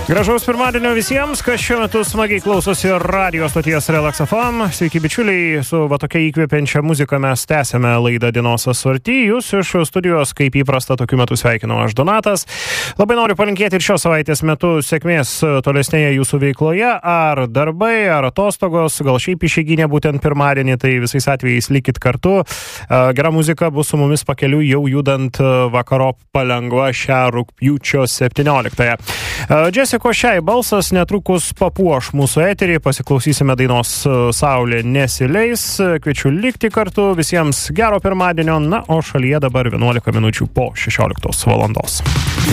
Gražaus pirmadienio visiems, kas šiuo metu smagiai klausosi radio stoties Relax FM. Sveiki bičiuliai, su tokia įkvepiančia muzika mes tęsiame laidą Dienos asorti. Jūs iš studijos, kaip įprasta, tokiu metu sveikinu aš Donatas. Labai noriu palinkėti ir šios savaitės metu sėkmės tolesnėje jūsų veikloje, ar darbai, ar atostogos, gal šiaip išeiginė būtent pirmadienį, tai visais atvejais likit kartu. Gera muzika bus su mumis pakeliu jau judant vakarop palengva šią rugpjūčio 17-ąją. Jessica Šiai balsas netrukus papuoš mūsų eterį, pasiklausysime dainos Saulė nesileis. Kviečiu likti kartu, visiems gero pirmadienio, na, o šalyje dabar 11 minučių po 16 valandos.